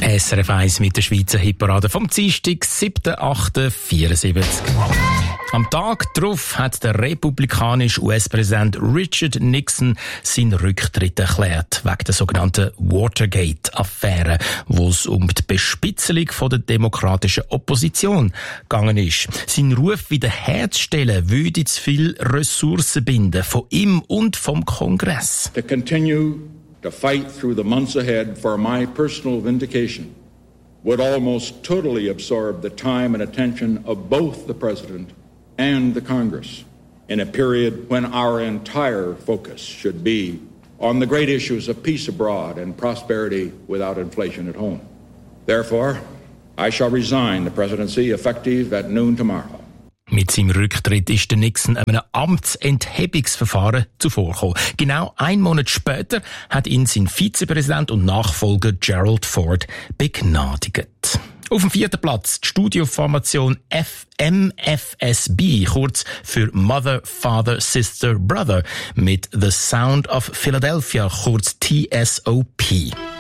SRF 1 mit der Schweizer Hitparade vom Dienstag, 7.8.74. Am Tag darauf hat der republikanische US-Präsident Richard Nixon seinen Rücktritt erklärt, wegen der sogenannten Watergate-Affäre, wo es um die Bespitzelung von der demokratischen Opposition gegangen ist. Sein Ruf wiederherzustellen würde zu viel Ressourcen binden, von ihm und vom Kongress. To continue to fight through the months ahead for my personal vindication would almost totally absorb the time and attention of both the President and the Congress in a period when our entire focus should be on the great issues of peace abroad and prosperity without inflation at home. Therefore, I shall resign the presidency effective at noon tomorrow. Mit seinem Rücktritt ist der Nixon einem Amtsenthebungsverfahren zuvorgekommen. Genau einen Monat später hat ihn sein Vizepräsident und Nachfolger Gerald Ford begnadigt. Auf dem 4. Platz die Studioformation MFSB, kurz für Mother, Father, Sister, Brother, mit The Sound of Philadelphia, kurz TSOP.